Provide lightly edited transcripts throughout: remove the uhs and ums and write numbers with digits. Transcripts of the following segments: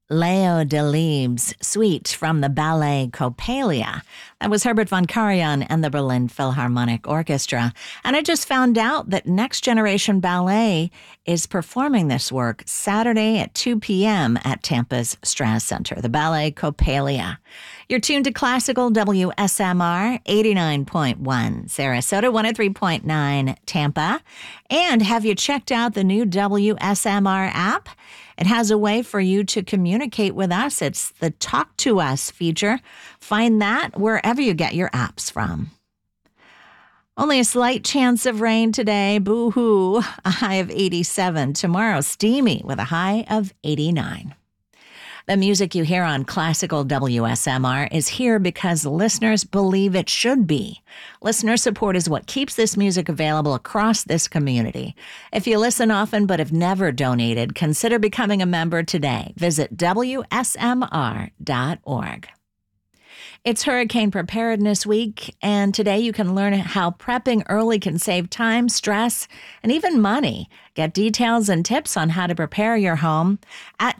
Leo Delibes' suite from the ballet Coppelia. That was Herbert von Karajan and the Berlin Philharmonic Orchestra. And I just found out that Next Generation Ballet is performing this work Saturday at 2 p.m. at Tampa's Strass Center, the ballet Coppelia. You're tuned to Classical WSMR 89.1 Sarasota, 103.9 Tampa. And have you checked out the new WSMR app? It has a way for you to communicate with us. It's the Talk to Us feature. Find that wherever you get your apps from. Only a slight chance of rain today. Boo-hoo. A high of 87. Tomorrow, steamy with a high of 89. The music you hear on Classical WSMR is here because listeners believe it should be. Listener support is what keeps this music available across this community. If you listen often but have never donated, consider becoming a member today. Visit WSMR.org. It's Hurricane Preparedness Week, and today you can learn how prepping early can save time, stress, and even money. Get details and tips on how to prepare your home at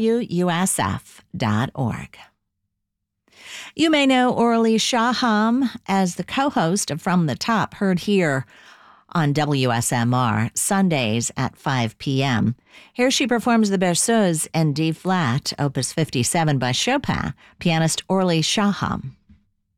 WUSF.org. You may know Orly Shaham as the co-host of From the Top, heard here on WSMR, Sundays at 5 p.m. Here she performs the Berceuse in D-flat, Opus 57 by Chopin, pianist Orly Shaham.